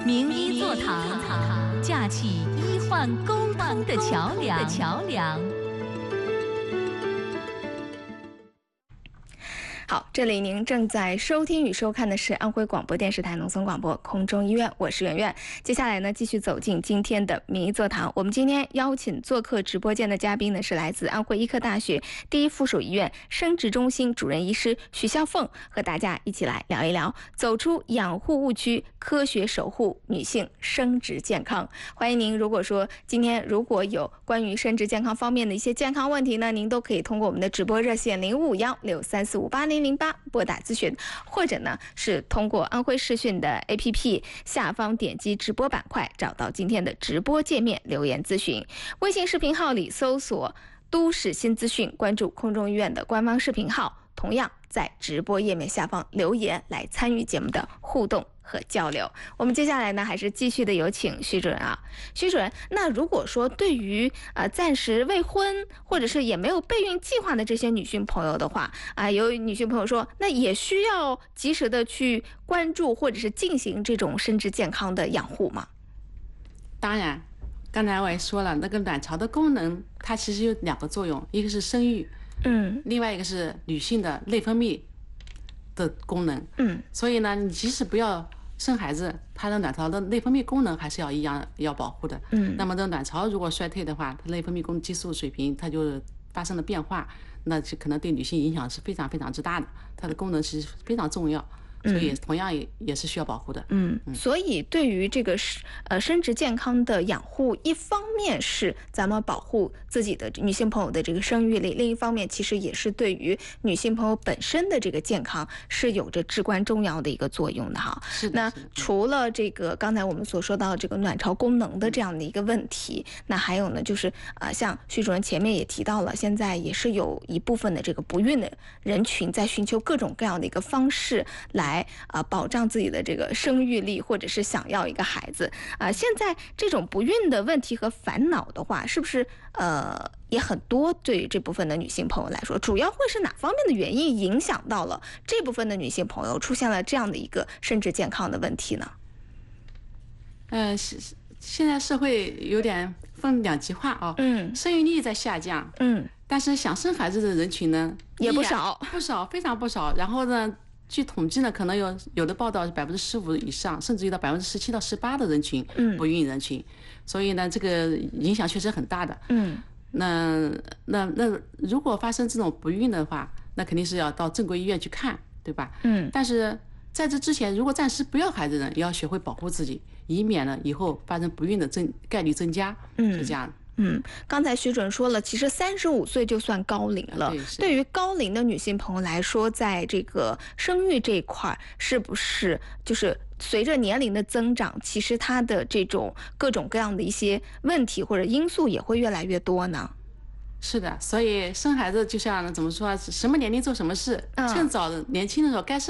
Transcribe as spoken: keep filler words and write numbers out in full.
名医座堂，架起医患沟通的桥梁。桥梁。 好，这里您正在收听与收看的是安徽广播电视台农村广播空中医院，我是圆圆。接下来呢，继续走进今天的名医座堂。我们今天邀请做客直播间的嘉宾呢，是来自安徽医科大学第一附属医院生殖中心主任医师徐笑凤，和大家一起来聊一聊，走出养护误区，科学守护女性生殖健康。欢迎您，如果说今天如果有关于生殖健康方面的一些健康问题呢，您都可以通过我们的直播热线零五幺六三四五八零零八拨打咨询，或者呢是通过安徽视讯的 A P P 下方点击直播板块，找到今天的直播界面留言咨询。微信视频号里搜索都市新资讯，关注空中医院的官方视频号，同样在直播页面下方留言来参与节目的互动和交流。我们接下来呢，还是继续的有请徐主任啊。徐主任，那如果说对于呃暂时未婚或者是也没有备孕计划的这些女性朋友的话啊、呃，有女性朋友说，那也需要及时的去关注或者是进行这种生殖健康的养护吗？ 当然，刚才我也说了，那个卵巢的功能它其实有两个作用，一个是生育， 嗯， 另外一个是女性的内分泌的功能， 嗯， 所以呢，你即使不要生孩子，它的卵巢的内分泌功能还是要一样要保护的， 嗯， 那么这卵巢如果衰退的话，它内分泌功激素水平它就发生了变化，那就可能对女性影响是非常非常之大的，它的功能其实非常重要。所以同样也也是需要保护的。 嗯，所以对于这个呃生殖健康的养护，一方面是咱们保护自己的女性朋友的这个生育力，另一方面其实也是对于女性朋友本身的这个健康是有着至关重要的一个作用的哈。 是的。 那除了这个刚才我们所说到这个卵巢功能的这样的一个问题，嗯、那还有呢，就是啊、呃，像徐主任前面也提到了，现在也是有一部分的这个不孕的人群在寻求各种各样的一个方式来。来啊，保障自己的这个生育力，或者是想要一个孩子啊。现在这种不孕的问题和烦恼的话，是不是呃也很多？对于这部分的女性朋友来说，主要会是哪方面的原因影响到了这部分的女性朋友出现了这样的一个生殖健康的问题呢？ 呃，现在社会有点分两极化啊，嗯，生育力在下降，嗯，但是想生孩子的人群呢也不少， 不少，非常不少。然后呢？据统计呢，可能有有的报道是百分之十五以上，甚至于到百分之十七到十八的人群，嗯，不孕人群，嗯、所以呢，这个影响确实很大的。嗯，那那那如果发生这种不孕的话，那肯定是要到正规医院去看，对吧？嗯，但是在这之前，如果暂时不要孩子的人，也要学会保护自己，以免呢以后发生不孕的增概率增加。嗯，是这样的。 嗯，刚才徐主任说了，其实三十五岁就算高龄了。对，对于高龄的女性朋友来说，在这个生育这一块，是不是就是随着年龄的增长，其实她的这种各种各样的一些问题或者因素也会越来越多呢？ 是的，所以生孩子就像怎么说，什么年龄做什么事，嗯、趁早年轻的时候该生。